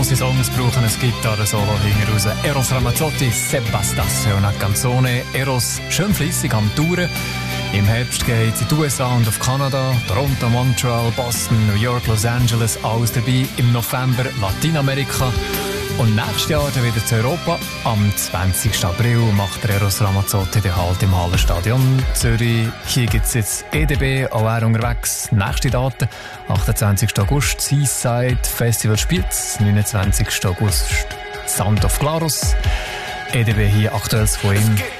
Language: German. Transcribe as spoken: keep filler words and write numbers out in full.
grosse Songs brauchen ein Gitarre-Solo hinten raus. Eros Ramazzotti, Se bastasse una canzone. Eros schön fleissig am Touren. Im Herbst geht es in die U S A und auf Kanada, Toronto, Montreal, Boston, New York, Los Angeles, alles dabei. Im November Lateinamerika. Und nächstes Jahr dann wieder zu Europa. Am zwanzigsten April macht der Eros Ramazzotti den Halt im Hallenstadion Zürich. Hier gibt es jetzt E D B, auch er unterwegs. Nächste Daten, achtundzwanzigsten August, Seaside Festival Spiez, neunundzwanzigsten August, Sound of Glarus. E D B hier aktuell von ihm.